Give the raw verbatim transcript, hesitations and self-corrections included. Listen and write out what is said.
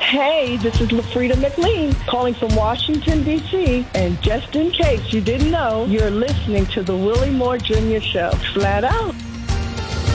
Hey, this is LaFrida McLean calling from Washington, D C And just in case you didn't know, you're listening to the Willie Moore Junior Show. Flat out.